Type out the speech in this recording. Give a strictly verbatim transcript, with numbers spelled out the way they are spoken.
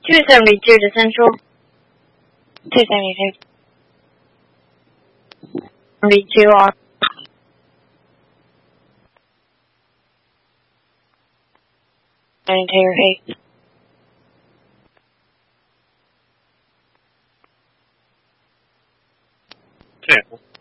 two seventy-two to Central. two seventy-two. seventy-two on. ninety-two eight. Okay.